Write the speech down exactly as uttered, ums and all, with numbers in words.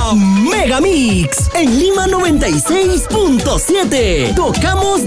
Megamix en Lima noventa y seis punto siete. Tocamos